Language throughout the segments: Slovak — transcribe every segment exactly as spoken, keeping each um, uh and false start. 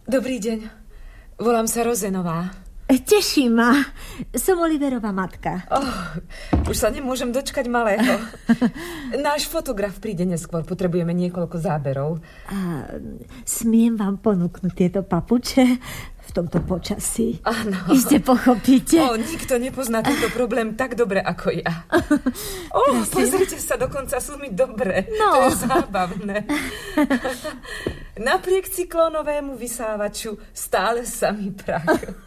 Dobrý deň. Volám sa Rozenová. Teší ma. Som Oliverová matka. Oh, už sa nemôžem dočkať malého. Náš fotograf príde neskôr. Potrebujeme niekoľko záberov. A smiem vám ponúknuť tieto papuče v tomto počasí? Áno. Iste pochopíte. O, nikto nepozná tento problém tak dobre ako ja. O, pozrite sa, dokonca sú mi dobre. No. To je zábavné. Napriek cyklónovému vysávaču stále samý prach.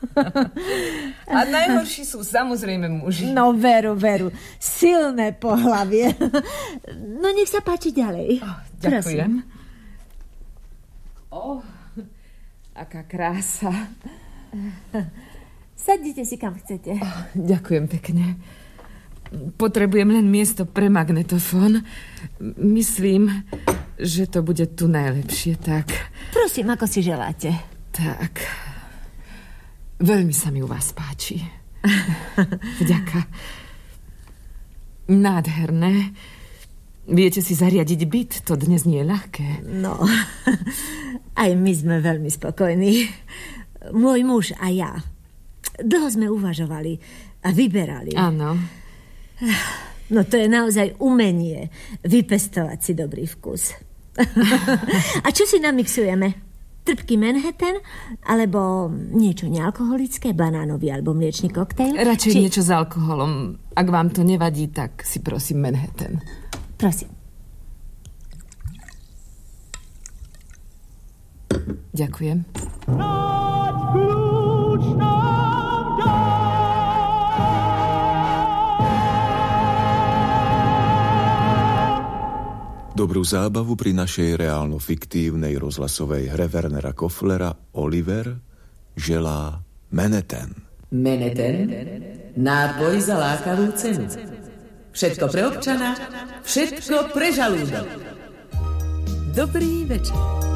A najhorší sú samozrejme muži. No veru, veru. Silné pohlavie. No nech sa páči ďalej. Oh, ďakujem. O, oh, aká krása. Sadnite si kam chcete. Oh, ďakujem pekne. Potrebujem len miesto pre magnetofón. Myslím, že to bude tu najlepšie, tak... Prosím, ako si želáte. Tak... Veľmi sa mi u vás páči. Vďaka. Nádherné. Viete si zariadiť byt, to dnes nie je ľahké. No, aj my sme veľmi spokojní. Môj muž a ja. Dlho sme uvažovali a vyberali. Áno. No to je naozaj umenie vypestovať si dobrý vkus. A čo si namixujeme? Trpký Manhattan? Alebo niečo nealkoholické? Banánový alebo mliečný koktejl? Radšej Či... niečo s alkoholom. Ak vám to nevadí, tak si prosím Manhattan. Prosím. Ďakujem. Dobrú zábavu pri našej reálno-fiktívnej rozhlasovej hre Wernera Koflera Oliver želá Manhattan. Manhattan, nápoj za lákavú cenu. Všetko pre občana, všetko pre žalúdok. Dobrý večer.